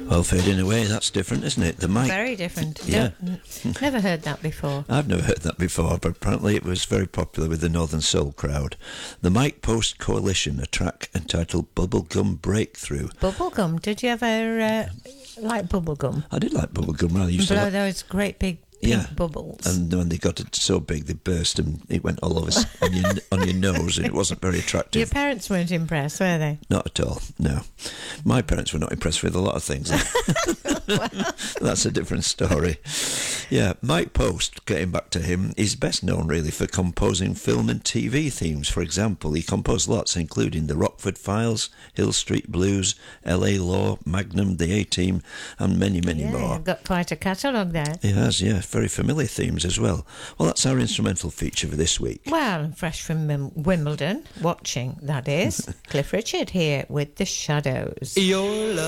Well, Fading Away, that's different, isn't it? The Mike. Very different. Yeah. Never heard that before. I've never heard that before, but apparently it was very popular with the Northern Soul crowd. The Mike Post Coalition, a track entitled Bubblegum Breakthrough. Bubblegum. Did you ever like bubblegum? I did like bubblegum. I used to Blow like, those great big pink bubbles. And when they got it so big, they burst and it went all over on your nose, and it wasn't very attractive. Your parents weren't impressed, were they? Not at all, no. My parents were not impressed with a lot of things. That's a different story. Yeah, Mike Post, getting back to him, is best known really for composing film and TV themes. For example, he composed lots, including The Rockford Files, Hill Street Blues, LA Law, Magnum, The A-Team, and many, many more. You've got quite a catalogue there. He has, yeah. Very familiar themes as well. Well, that's our instrumental feature for this week. Well, fresh from Wimbledon, watching, that is. Cliff Richard here with The Shadows. Your love